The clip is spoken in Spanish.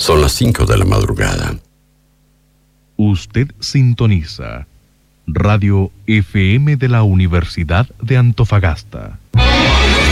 Son las 5 de la madrugada. Usted sintoniza Radio FM de la Universidad de Antofagasta.